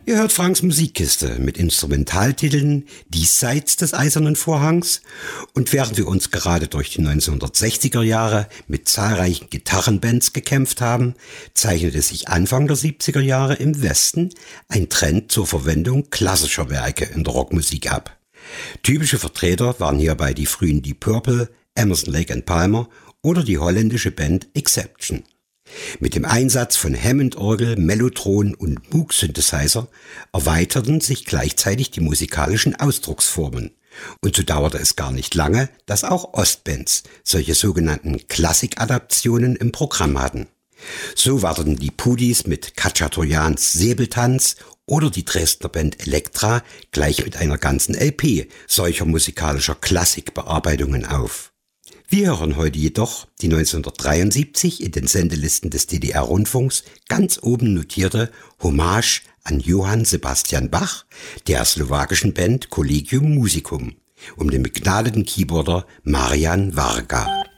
Ihr hört Franks Musikkiste mit Instrumentaltiteln diesseits des Eisernen Vorhangs, und während wir uns gerade durch die 1960er Jahre mit zahlreichen Gitarrenbands gekämpft haben, zeichnete sich Anfang der 70er Jahre im Westen ein Trend zur Verwendung klassischer Werke in der Rockmusik ab. Typische Vertreter waren hierbei die frühen Deep Purple, Emerson, Lake & Palmer oder die holländische Band Exception. Mit dem Einsatz von Hammond-Orgel, Mellotron und Moog-Synthesizer erweiterten sich gleichzeitig die musikalischen Ausdrucksformen. Und so dauerte es gar nicht lange, dass auch Ostbands solche sogenannten Klassikadaptionen im Programm hatten. So warteten die Pudis mit Khachaturians Säbeltanz oder die Dresdner Band Elektra gleich mit einer ganzen LP solcher musikalischer Klassikbearbeitungen auf. Wir hören heute jedoch die 1973 in den Sendelisten des DDR-Rundfunks ganz oben notierte Hommage an Johann Sebastian Bach der slowakischen Band Collegium Musicum um den begnadeten Keyboarder Marian Varga.